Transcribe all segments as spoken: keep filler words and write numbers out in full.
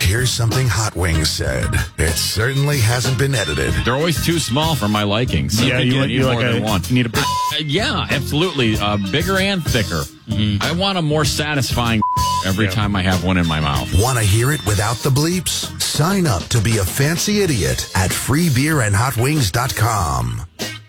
Here's something Hot Wings said. It certainly hasn't been edited. They're always too small for my liking. So Yeah, you, need you more like than a, one. You need a big. Uh, yeah, absolutely. Uh, bigger and thicker. Mm-hmm. I want a more satisfying every Yeah. time I have one in my mouth. Want to hear it without the bleeps? Sign up to be a fancy idiot at free beer and hot wings dot com.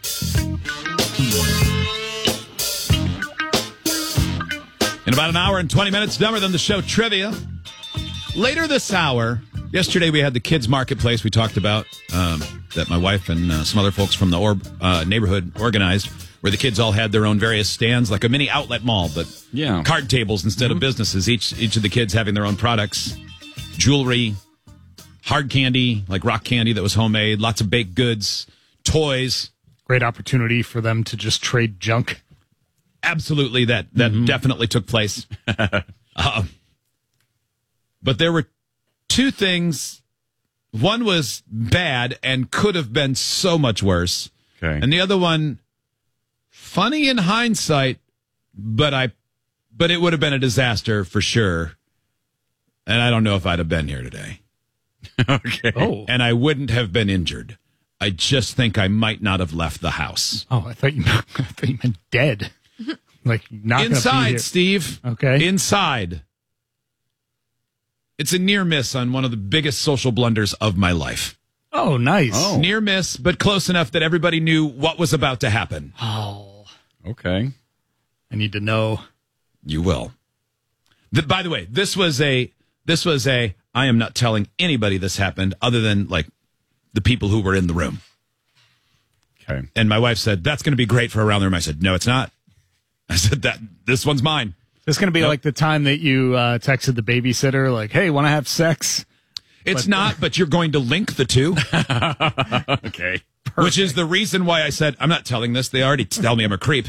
In about an hour and twenty minutes, dumber than the show trivia. Later this hour, yesterday we had the kids marketplace we talked about um, that my wife and uh, some other folks from the orb, uh, neighborhood organized, where the kids all had their own various stands, like a mini outlet mall, but Yeah. card tables instead Mm-hmm. of businesses. Each each of the kids having their own products, jewelry, hard candy, like rock candy that was homemade, lots of baked goods, toys. Great opportunity for them to just trade junk. Absolutely, that that Mm-hmm. definitely took place. uh, but there were two things. One was bad and could have been so much worse. Okay. And the other one, funny in hindsight, but I, but it would have been a disaster for sure. And I don't know if I'd have been here today. Okay. Oh, And I wouldn't have been injured. I just think I might not have left the house. oh, I thought you, I thought you meant dead. Like not gonna be Inside, here. Steve. Okay. Inside. It's a near miss on one of the biggest social blunders of my life. Oh, nice. Oh. Near miss, but close enough that everybody knew what was about to happen. Oh, Okay. I need to know. You will. The, by the way, this was a this was a I am not telling anybody this happened other than like the people who were in the room. Okay. And my wife said, "That's going to be great for around the room." I said, "No, it's not." I said, "That this one's mine." This is going to be Nope. like the time that you uh, texted the babysitter, like, "Hey, want to have sex?" It's But- not, but you're going to link the two. Okay. Which is the reason why I said, I'm not telling this. They already tell me I'm a creep.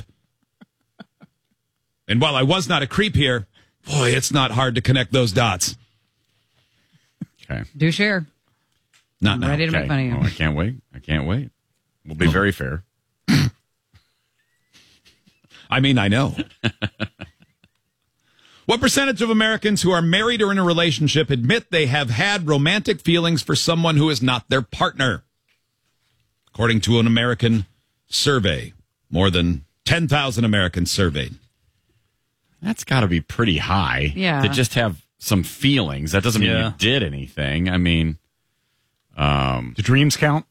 And while I was not a creep here, boy, it's not hard to connect those dots. Okay. Do share. Not now. Ready to Okay. make fun of you. Oh, I can't wait. I can't wait. We'll be very fair. I mean, I know. What percentage of Americans who are married or in a relationship admit they have had romantic feelings for someone who is not their partner? According to an American survey, more than ten thousand Americans surveyed. That's got to be pretty high. Yeah. To just have some feelings. That doesn't mean Yeah. you did anything. I mean, um, Do dreams count?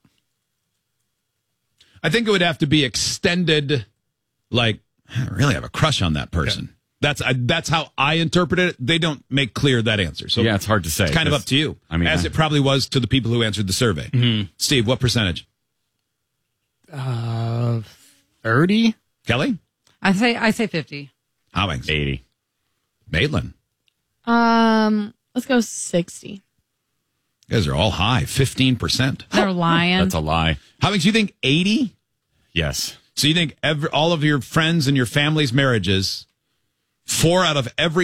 I think it would have to be extended, like, I really have a crush on that person. That's I, that's how I interpret it. They don't make clear that answer. So yeah, it's hard to say. it's kind of 'cause, up to you. I mean, as I- it probably was to the people who answered the survey. Mm-hmm. Steve, what percentage? Uh, thirty. Kelly? I say I say fifty. Howings? eighty. Maitland? Um, let's go sixty. You guys are all high. fifteen percent. They're lying. That's a lie. Howings, you think eighty? Yes. So you think every, all of your friends and your family's marriages, four out of every